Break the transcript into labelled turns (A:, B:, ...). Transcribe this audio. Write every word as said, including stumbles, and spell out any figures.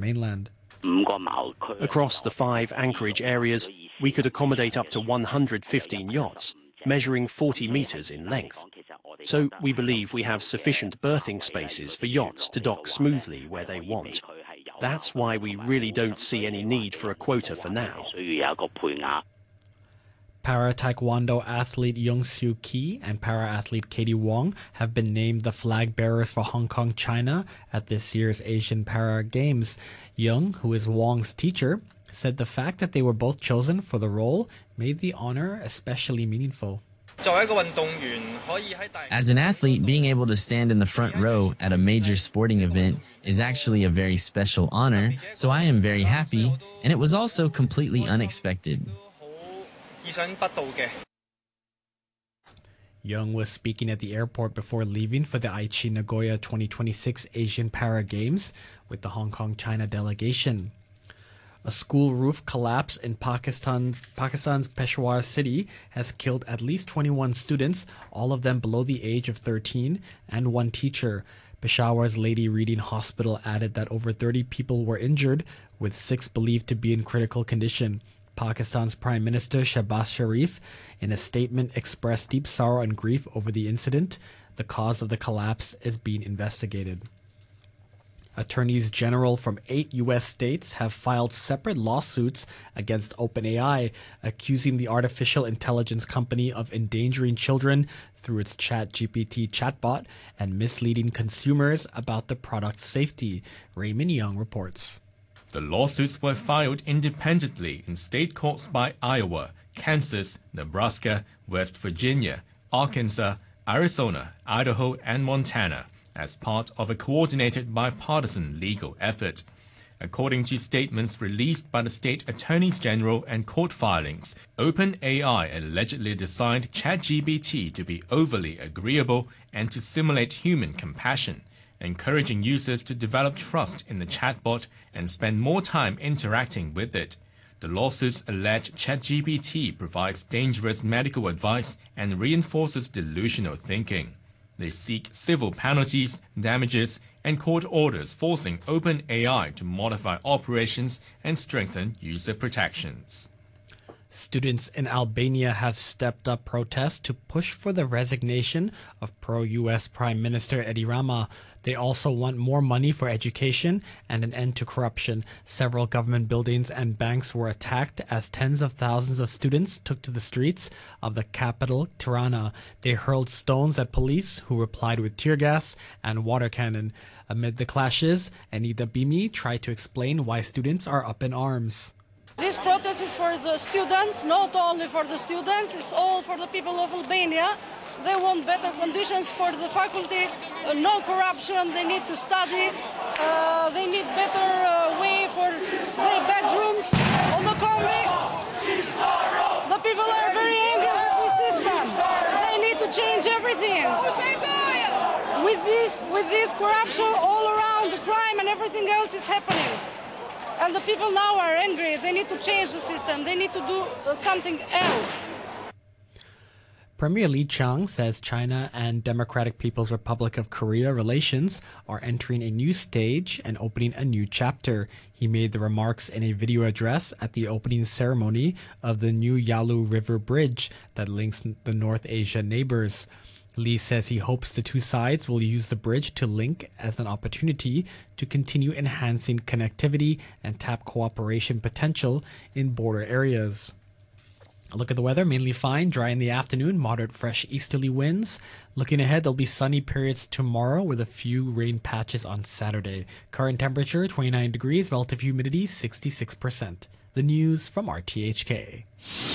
A: mainland.
B: Across the five anchorage areas, we could accommodate up to one hundred fifteen yachts, measuring forty meters in length. So we believe we have sufficient berthing spaces for yachts to dock smoothly where they want. That's why we really don't see any need for a quota for now.
A: Para-Taekwondo athlete Young Soo Ki and para-athlete Katie Wong have been named the flag bearers for Hong Kong, China at this year's Asian Para Games. Young, who is Wong's teacher, said the fact that they were both chosen for the role made the honor especially meaningful.
C: As an athlete, being able to stand in the front row at a major sporting event is actually a very special honor, so I am very happy, and it was also completely unexpected.
A: Young was speaking at the airport before leaving for the Aichi Nagoya twenty twenty-six Asian Para Games with the Hong Kong-China delegation. A school roof collapse in Pakistan's, Pakistan's Peshawar city has killed at least twenty-one students, all of them below the age of thirteen, and one teacher. Peshawar's Lady Reading Hospital added that over thirty people were injured, with six believed to be in critical condition. Pakistan's Prime Minister Shehbaz Sharif, in a statement, expressed deep sorrow and grief over the incident. The cause of the collapse is being investigated. Attorneys general from eight U S states have filed separate lawsuits against OpenAI, accusing the artificial intelligence company of endangering children through its ChatGPT chatbot and misleading consumers about the product's safety. Raymond Young reports.
D: The lawsuits were filed independently in state courts by Iowa, Kansas, Nebraska, West Virginia, Arkansas, Arizona, Idaho, and Montana, as part of a coordinated bipartisan legal effort. According to statements released by the state attorneys general and court filings, OpenAI allegedly designed ChatGPT to be overly agreeable and to simulate human compassion, encouraging users to develop trust in the chatbot and spend more time interacting with it. The lawsuits allege ChatGPT provides dangerous medical advice and reinforces delusional thinking. They seek civil penalties, damages, and court orders forcing OpenAI to modify operations and strengthen user protections.
A: Students in Albania have stepped up protests to push for the resignation of pro-U S Prime Minister Edi Rama. They also want more money for education and an end to corruption. Several government buildings and banks were attacked as tens of thousands of students took to the streets of the capital, Tirana. They hurled stones at police, who replied with tear gas and water cannon. Amid the clashes, Anita Bimi tried to explain why students are up in arms.
E: This protest is for the students, not only for the students, it's all for the people of Albania. They want better conditions for the faculty, uh, no corruption, they need to study, uh, they need better uh, way for their bedrooms, all the convicts. The people are very angry with the system. They need to change everything. With this, with this corruption all around, the crime and everything else is happening. And the people now are angry. They need to change the system. They need to do something else.
A: Premier Li Qiang says China and Democratic People's Republic of Korea relations are entering a new stage and opening a new chapter. He made the remarks in a video address at the opening ceremony of the new Yalu River Bridge that links the North Asia neighbors. Lee says he hopes the two sides will use the bridge to link as an opportunity to continue enhancing connectivity and tap cooperation potential in border areas. A look at the weather, mainly fine, dry in the afternoon, moderate fresh easterly winds. Looking ahead, there'll be sunny periods tomorrow with a few rain patches on Saturday. Current temperature twenty-nine degrees, relative humidity sixty-six percent. The news from R T H K.